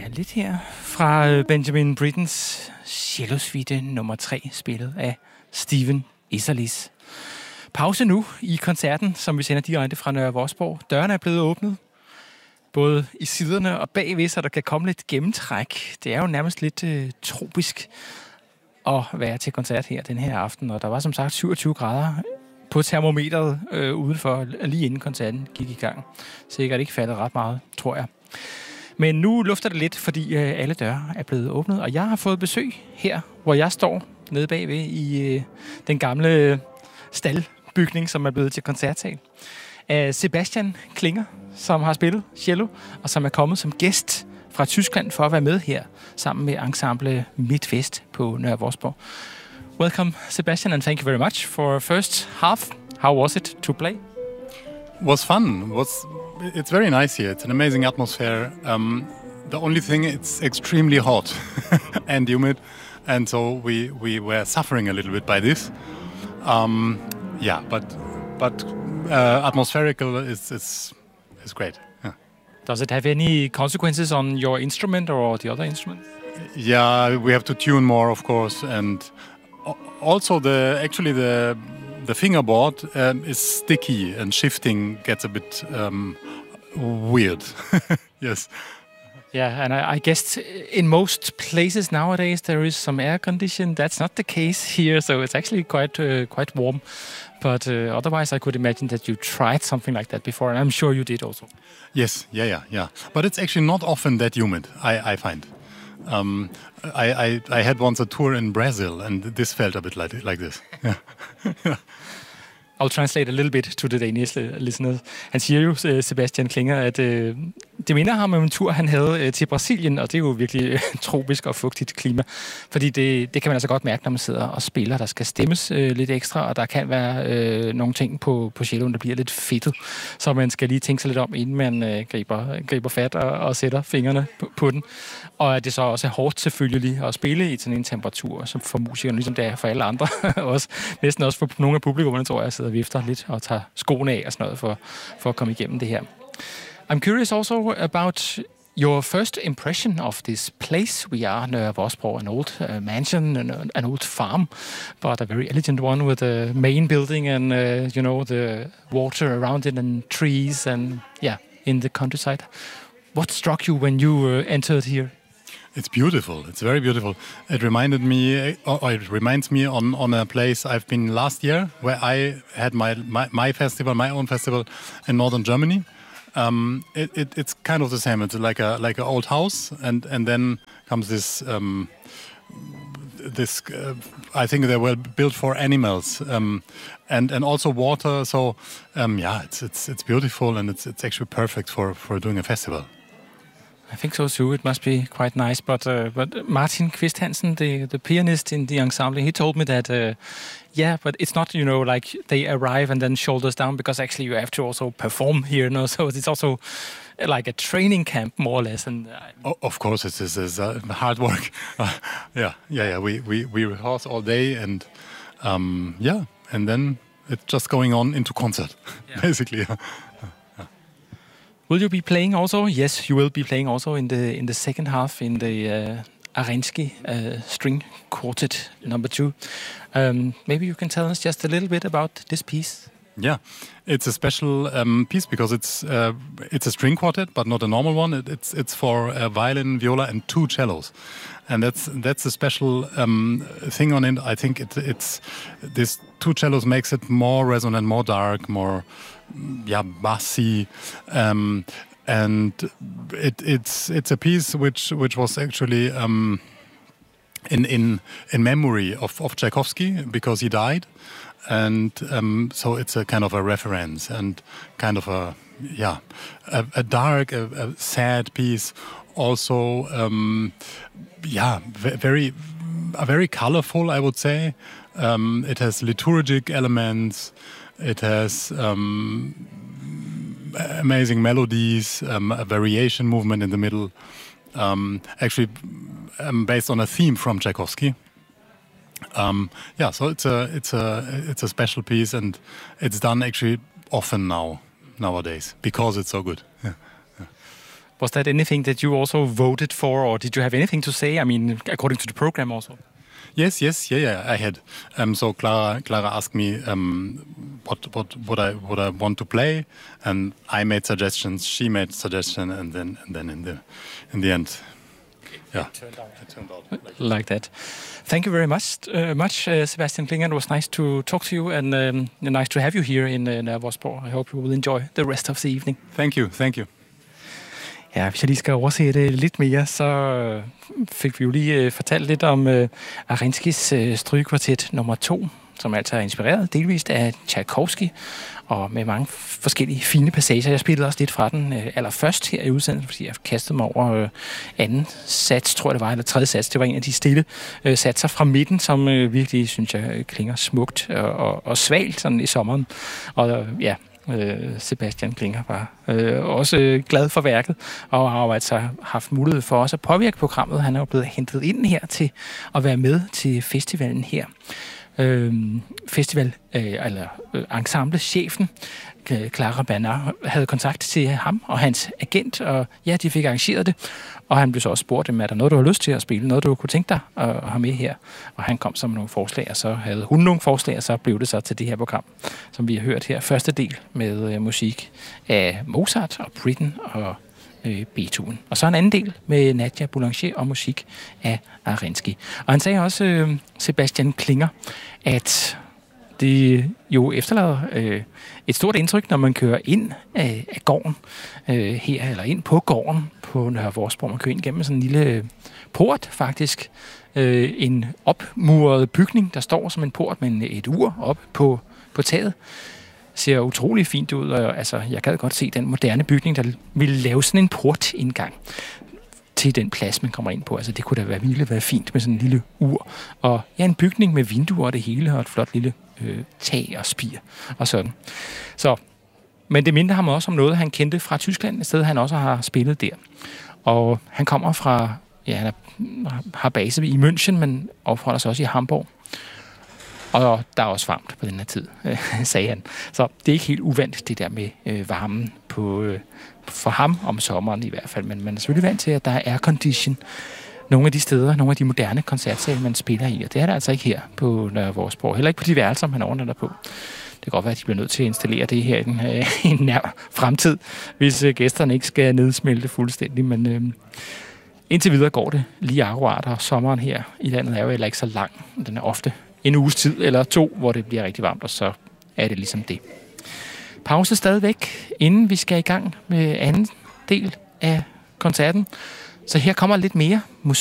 lidt her fra Benjamin Brittens cellosuite nummer 3, spillet af Stephen Isserlis. Pause nu i koncerten, som vi sender direkte fra Nørre Vorsborg. Dørene er blevet åbnet, både i siderne og bagved, så der kan komme lidt gennemtræk. Det er jo nærmest lidt tropisk at være til koncert her den her aften, og der var som sagt 27 grader på termometeret udenfor, lige inden koncerten gik i gang. Sikkert ikke faldet ret meget, tror jeg. Men nu lufter det lidt, fordi alle døre er blevet åbnet, og jeg har fået besøg her, hvor jeg står nede bagved i den gamle staldbygning, som er blevet til koncertsal, af Sebastian Klinger, som har spillet cello, og som er kommet som gæst fra Tyskland for at være med her, sammen med ensemble Midtvest på Nørre Vorsborg. Welcome, Sebastian, and thank you very much for first half. How was it to play? Was fun. It's very nice here. It's an amazing atmosphere. The only thing, it's extremely hot and humid, and so we were suffering a little bit by this. But atmospherical is great. Yeah. Does it have any consequences on your instrument or the other instrument? Yeah, we have to tune more, of course, and also the fingerboard is sticky and shifting gets a bit weird. Yes. Yeah, and I guess in most places nowadays there is some air condition. That's not the case here, so it's actually quite warm. But otherwise, I could imagine that you tried something like that before, and I'm sure you did also. Yes, yeah. But it's actually not often that humid, I find. I had once a tour in Brazil, and this felt a bit like this. Yeah. I'll translate a little bit to the Danish listeners. Han siger jo, Sebastian Klinger, at det minder ham om en tur, han havde til Brasilien, og det er jo virkelig tropisk og fugtigt klima. Fordi det kan man altså godt mærke, når man sidder og spiller. Der skal stemmes lidt ekstra, og der kan være nogle ting på celloen, der bliver lidt fedtet. Så man skal lige tænke sig lidt om, inden man griber fat og sætter fingrene på den. Og at det så også er hårdt selvfølgelig at spille i sådan en temperatur, som for musikerne, ligesom det er for alle andre. også, næsten også for nogle af publikummerne, tror jeg, sidder og vifter lidt og tager skoene af og sådan noget for at komme igennem det her. I'm curious also about your first impression of this place. We are Nørre Vorsborg, an old mansion, an old farm, but a very elegant one with a main building and, the water around it and trees and, in the countryside. What struck you when you entered here? It's beautiful. It's very beautiful. It reminds me on a place I've been last year, where I had my festival, my own festival in northern Germany. It's kind of the same. It's like a old house, and then comes this. I think they were built for animals, and also water. So it's beautiful, and it's actually perfect for doing a festival. I think so too. It must be quite nice. But Martin Kvist Hansen, the pianist in the ensemble, he told me that but it's not like they arrive and then shoulders down, because actually you have to also perform here. So it's also like a training camp more or less. And of course, it is hard work. Yeah. We rehearse all day, and and then it's just going on into concert, basically. Will you be playing also? Yes, you will be playing also in the second half in the Arensky string quartet number 2. Maybe you can tell us just a little bit about this piece. Yeah, it's a special piece because it's a string quartet, but not a normal one. It's for a violin, viola, and 2 cellos, and that's a special thing on it. I think it's this 2 cellos makes it more resonant, more dark, more bassy, and it's a piece which was actually in memory of Tchaikovsky, because he died. And so it's a kind of a reference and kind of a dark, a sad piece. Also, very colorful, I would say. It has liturgic elements. It has amazing melodies, a variation movement in the middle. Actually, based on a theme from Tchaikovsky. So it's a special piece, and it's done actually often nowadays because it's so good. Yeah. Was that anything that you also voted for, or did you have anything to say? I mean, according to the program also. Yes, I had. So Clara asked me what would I want to play, and I made suggestions. She made suggestions, and then in the end, yeah, it turned out like that. Thank you very much, Sebastian Klinger. It was nice to talk to you, and nice to have you here in Nørre. I hope you will enjoy the rest of the evening. Thank you. Ja, hvis jeg lige skal oversætte lidt mere, så fik vi jo lige fortalt lidt om Arinskis strygekvartet nummer 2, som altså er inspireret delvist af Tchaikovsky, og med mange forskellige fine passager. Jeg spillede også lidt fra den allerførst her i udsendelsen, fordi jeg kastede mig over anden sats, tror jeg det var, eller tredje sats. Det var en af de stille satser fra midten, som virkelig, synes jeg, klinger smukt og svagt sådan i sommeren. Og ja, Sebastian Klinger var også glad for værket, og har jo altså haft mulighed for også at påvirke programmet. Han er jo blevet hentet ind her til at være med til festivalen her. Ensemble-chefen Clara Bernard havde kontakt til ham og hans agent, og ja, de fik arrangeret det, og han blev så også spurgt dem, er der noget, du har lyst til at spille, noget, du kunne tænke dig at have med her, og han kom så med nogle forslag, og så havde hun nogle forslag, og så blev det så til det her program, som vi har hørt her. Første del med musik af Mozart og Britten og Beethoven. Og så en anden del med Nadia Boulanger og musik af Arinsky. Og han sagde også, Sebastian Klinger, at det jo efterlader et stort indtryk, når man kører ind af gården her, eller ind på gården på Nørre Vorsborg. Man kører ind gennem sådan en lille port, faktisk. En opmuret bygning, der står som en port med et ur op på taget. Ser utrolig fint ud, og altså, jeg kan godt se den moderne bygning, der ville lave sådan en portindgang til den plads, man kommer ind på. Altså, det kunne da virkelig være fint med sådan en lille ur. Og ja, en bygning med vinduer og det hele, og et flot lille tag og spir og sådan. Så, men det mindte ham også om noget, han kendte fra Tyskland, et sted, han også har spillet der. Og han kommer fra, ja, han har base i München, men opholder sig også i Hamburg. Og der er også varmt på den her tid, sagde han. Så det er ikke helt uvandt, det der med varmen for ham om sommeren i hvert fald. Men man er selvfølgelig vant til, at der er aircondition nogle af de steder, nogle af de moderne koncertsale, man spiller i. Og det er der altså ikke her på Nørre Vorsborg. Heller ikke på de værelser, man overnatter på. Det kan godt være, at de bliver nødt til at installere det her i en nær fremtid, hvis gæsterne ikke skal nedsmelte fuldstændig. Men indtil videre går det lige akkurat, og sommeren her i landet er jo heller ikke så lang. Den er ofte en uges tid eller 2, hvor det bliver rigtig varmt, og så er det ligesom det. Pause stadigvæk, inden vi skal i gang med anden del af koncerten. Så her kommer lidt mere musik.